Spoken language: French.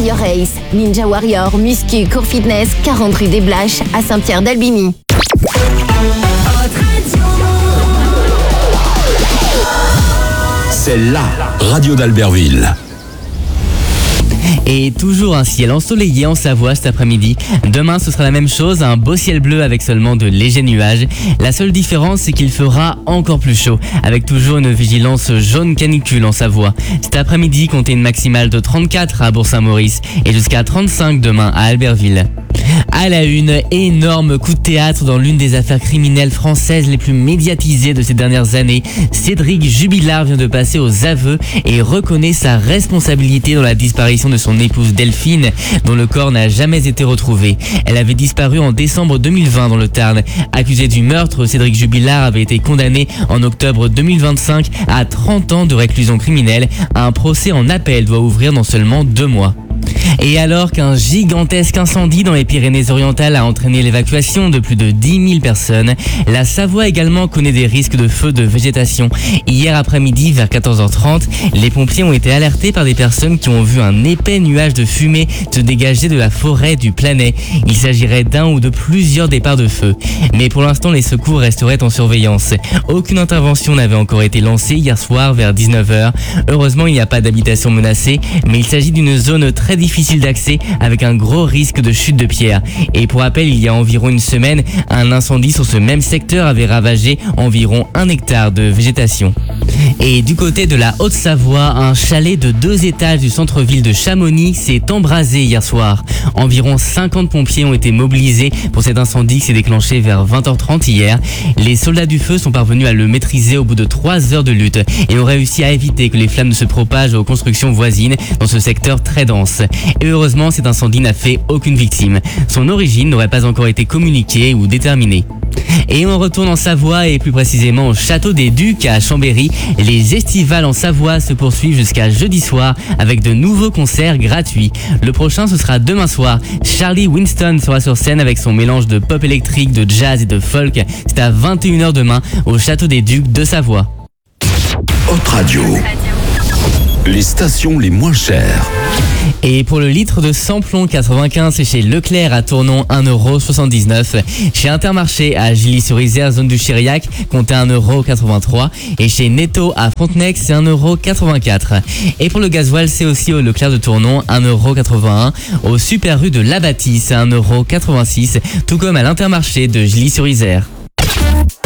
Warrior Race, Ninja Warrior, Muscu, Cours Fitness, 40 rue des Blaches à Saint-Pierre-d'Albigny. C'est la radio d'Albertville. Et toujours un ciel ensoleillé en Savoie cet après-midi. Demain, ce sera la même chose, un beau ciel bleu avec seulement de légers nuages. La seule différence, c'est qu'il fera encore plus chaud, avec toujours une vigilance jaune canicule en Savoie. Cet après-midi, comptez une maximale de 34 à Bourg-Saint-Maurice et jusqu'à 35 demain à Albertville. À la une, énorme coup de théâtre dans l'une des affaires criminelles françaises les plus médiatisées de ces dernières années. Cédric Jubilard vient de passer aux aveux et reconnaît sa responsabilité dans la disparition de son épouse Delphine, dont le corps n'a jamais été retrouvé. Elle avait disparu en décembre 2020 dans le Tarn. Accusé du meurtre, Cédric Jubilard avait été condamné en octobre 2025 à 30 ans de réclusion criminelle. Un procès en appel doit ouvrir dans seulement 2 mois. Et alors qu'un gigantesque incendie dans les Pyrénées-Orientales a entraîné l'évacuation de plus de 10 000 personnes, la Savoie également connaît des risques de feux de végétation. Hier après-midi, vers 14h30, les pompiers ont été alertés par des personnes qui ont vu un épais nuage de fumée se dégager de la forêt du Planay. Il s'agirait d'un ou de plusieurs départs de feu. Mais pour l'instant, les secours resteraient en surveillance. Aucune intervention n'avait encore été lancée hier soir vers 19h. Heureusement, il n'y a pas d'habitation menacée, mais il s'agit d'une zone très difficile d'accès avec un gros risque de chute de pierre. Et pour rappel, il y a environ une semaine, un incendie sur ce même secteur avait ravagé environ 1 hectare de végétation. Et du côté de la Haute-Savoie, un chalet de 2 étages du centre-ville de Chamonix s'est embrasé hier soir. Environ 50 pompiers ont été mobilisés pour cet incendie qui s'est déclenché vers 20h30 hier. Les soldats du feu sont parvenus à le maîtriser au bout de 3 heures de lutte et ont réussi à éviter que les flammes ne se propagent aux constructions voisines dans ce secteur très dense. Et heureusement, cet incendie n'a fait aucune victime. Son origine n'aurait pas encore été communiquée ou déterminée. Et on retourne en Savoie et plus précisément au Château des Ducs à Chambéry. Les estivales en Savoie se poursuivent jusqu'à jeudi soir avec de nouveaux concerts gratuits. Le prochain, ce sera demain soir. Charlie Winston sera sur scène avec son mélange de pop électrique, de jazz et de folk. C'est à 21h demain au Château des Ducs de Savoie. Haute Radio. Les stations les moins chères. Et pour le litre de samplon 95, c'est chez Leclerc à Tournon, 1,79€. Chez Intermarché à Gilly-sur-Isère, zone du Chiriac, comptez 1,83€. Et chez Netto à Frontenac, c'est 1,84€. Et pour le gasoil, c'est aussi au Leclerc de Tournon, 1,81€. Au Super Rue de La Bâtisse, c'est 1,86€. Tout comme à l'Intermarché de Gilly-sur-Isère.